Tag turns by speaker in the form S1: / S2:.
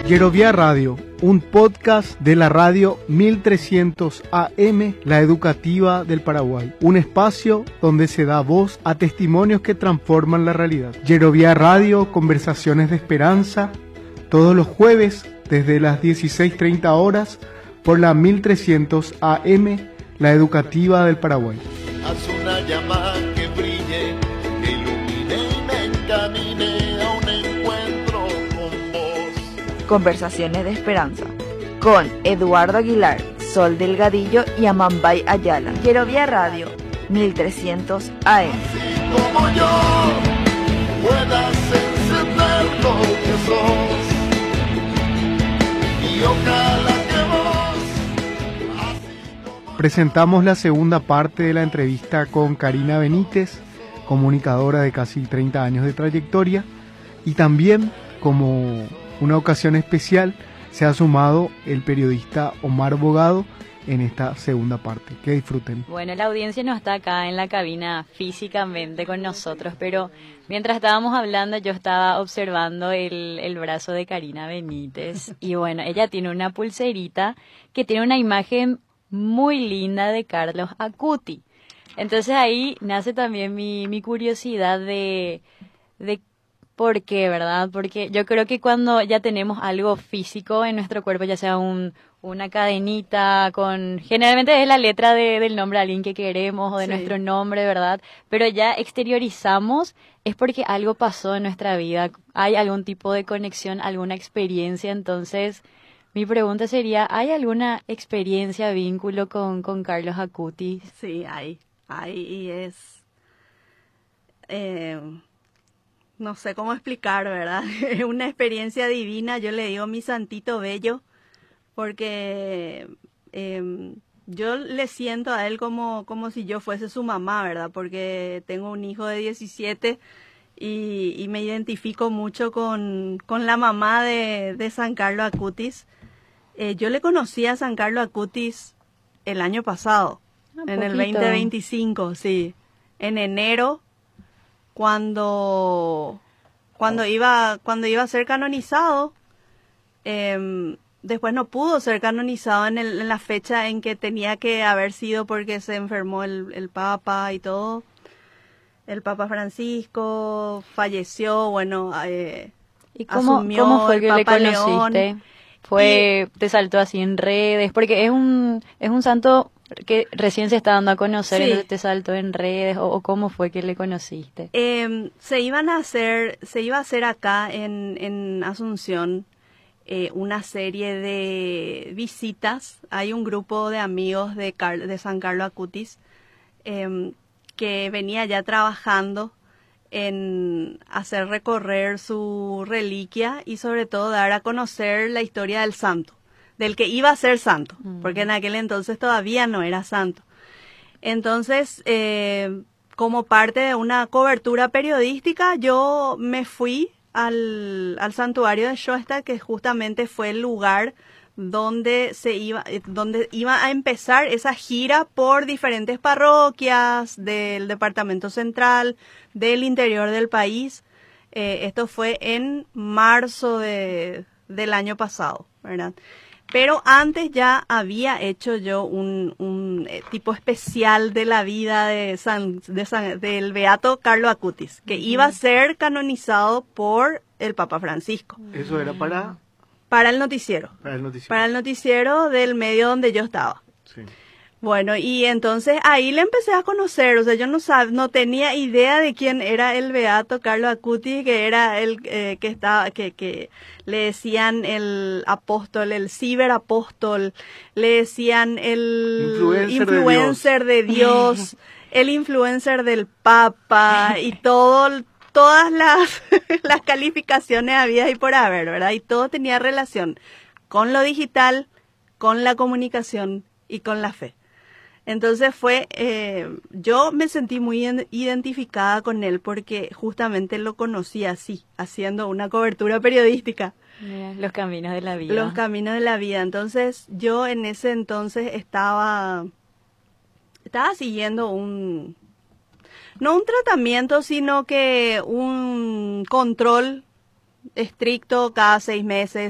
S1: Yerovia Radio, un podcast de la radio 1300 AM, la educativa del Paraguay. Un espacio donde se da voz a testimonios que transforman la realidad. Yerovia Radio, conversaciones de esperanza, todos los jueves desde las 16:30 horas por la 1300 AM, la educativa del Paraguay.
S2: Haz una llama que brille, que ilumine y me encamine a un encuentro con vos.
S3: Conversaciones de esperanza con Eduardo Aguilar, Sol Delgadillo y Amambay Ayala. Yerovia Radio 1300 AM.
S2: Así como yo puedas encender lo que sos, y ojalá que vos así como...
S1: Presentamos la segunda parte de la entrevista con Karina Benítez, comunicadora de casi 30 años de trayectoria, y también, como una ocasión especial, se ha sumado el periodista Omar Bogado en esta segunda parte. Que disfruten.
S4: Bueno, la audiencia no está acá en la cabina físicamente con nosotros, pero mientras estábamos hablando yo estaba observando el brazo de Karina Benítez y bueno, ella tiene una pulserita que tiene una imagen muy linda de Carlos Acuti. Entonces ahí nace también mi curiosidad de por qué, ¿verdad? Porque yo creo que cuando ya tenemos algo físico en nuestro cuerpo, ya sea una cadenita generalmente es la letra del nombre de alguien que queremos o de nuestro nombre, ¿verdad? Pero ya exteriorizamos, es porque algo pasó en nuestra vida, hay algún tipo de conexión, alguna experiencia. Entonces, mi pregunta sería, ¿hay alguna experiencia, vínculo con Carlos Acuti?
S5: Sí, hay y es... no sé cómo explicar, ¿verdad? Es una experiencia divina, yo le digo mi santito bello, porque yo le siento a él como si yo fuese su mamá, ¿verdad? Porque tengo un hijo de 17 y me identifico mucho con la mamá de San Carlos Acutis. Yo le conocí a San Carlos Acutis el año pasado, en el 2025, sí, en enero, cuando iba a ser canonizado. Después no pudo ser canonizado en la fecha en que tenía que haber sido, porque se enfermó el Papa y todo. El Papa Francisco falleció, bueno,
S4: ¿Y cómo fue que le conociste? ¿Te saltó así en redes? Porque es un santo que recién se está dando a conocer, sí. Entonces te saltó en redes, o cómo fue que le conociste.
S5: Se iba a hacer acá en Asunción una serie de visitas. Hay un grupo de amigos de San Carlos Acutis que venía ya trabajando en hacer recorrer su reliquia y sobre todo dar a conocer la historia del santo, del que iba a ser santo, porque en aquel entonces todavía no era santo. Entonces, como parte de una cobertura periodística, yo me fui al santuario de Schoenstatt, que justamente fue el lugar donde iba a empezar esa gira por diferentes parroquias del departamento central, del interior del país. Esto fue en marzo del año pasado, ¿verdad? Pero antes ya había hecho yo un tipo especial de la vida del beato Carlos Acutis, que iba a ser canonizado por el Papa Francisco.
S1: ¿Eso era
S5: para el noticiero? Para el noticiero del medio donde yo estaba.
S1: Sí.
S5: Bueno, y entonces ahí le empecé a conocer, o sea, yo no tenía idea de quién era el beato Carlos Acuti, que era el que le decían el apóstol, el ciberapóstol, le decían el influencer de Dios, el influencer del Papa y todas las calificaciones había y por haber, ¿verdad? Y todo tenía relación con lo digital, con la comunicación y con la fe. Entonces yo me sentí muy identificada con él porque justamente lo conocí así, haciendo una cobertura periodística.
S4: Los caminos de la vida.
S5: Los caminos de la vida. Entonces yo en ese entonces estaba siguiendo no un tratamiento, sino que un control estricto cada 6 meses.